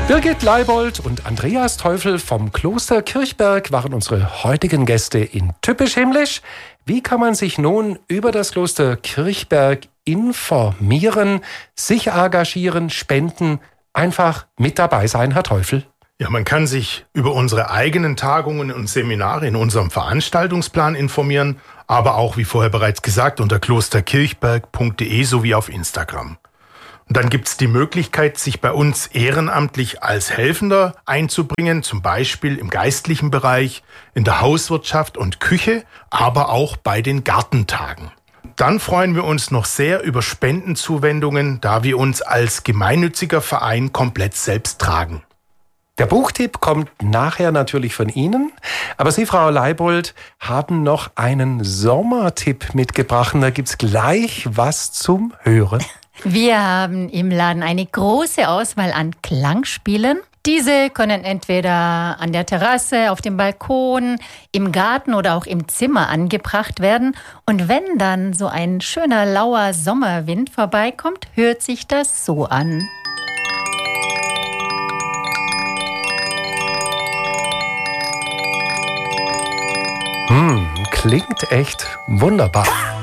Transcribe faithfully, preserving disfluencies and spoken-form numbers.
Birgit Leibold und Andreas Teufel vom Kloster Kirchberg waren unsere heutigen Gäste in Typisch Himmlisch. Wie kann man sich nun über das Kloster Kirchberg informieren, sich engagieren, spenden, einfach mit dabei sein, Herr Teufel? Ja, man kann sich über unsere eigenen Tagungen und Seminare in unserem Veranstaltungsplan informieren, aber auch, wie vorher bereits gesagt, unter klosterkirchberg punkt de sowie auf Instagram. Und dann gibt es die Möglichkeit, sich bei uns ehrenamtlich als Helfender einzubringen, zum Beispiel im geistlichen Bereich, in der Hauswirtschaft und Küche, aber auch bei den Gartentagen. Dann freuen wir uns noch sehr über Spendenzuwendungen, da wir uns als gemeinnütziger Verein komplett selbst tragen. Der Buchtipp kommt nachher natürlich von Ihnen, aber Sie, Frau Leibold, haben noch einen Sommertipp mitgebracht. Da gibt's gleich was zum Hören. Wir haben im Laden eine große Auswahl an Klangspielen. Diese können entweder an der Terrasse, auf dem Balkon, im Garten oder auch im Zimmer angebracht werden. Und wenn dann so ein schöner, lauer Sommerwind vorbeikommt, hört sich das so an. Hm, klingt echt wunderbar.